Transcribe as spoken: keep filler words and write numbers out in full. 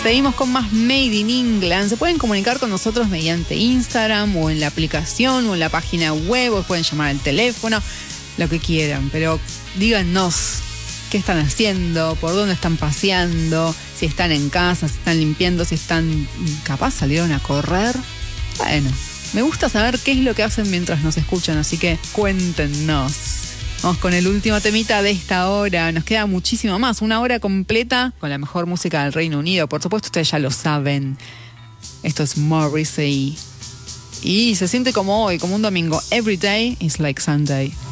Seguimos con más Made in England. Se pueden comunicar con nosotros mediante Instagram o en la aplicación o en la página web, o pueden llamar al teléfono, lo que quieran, pero díganos qué están haciendo, por dónde están paseando, si están en casa, si están limpiando, si están capaz salieron a correr. Bueno, me gusta saber qué es lo que hacen mientras nos escuchan, así que cuéntenos. Vamos con el último temita de esta hora. Nos queda muchísimo más. Una hora completa con la mejor música del Reino Unido. Por supuesto, ustedes ya lo saben. Esto es Morrissey. Y se siente como hoy, como un domingo. Every day is like Sunday.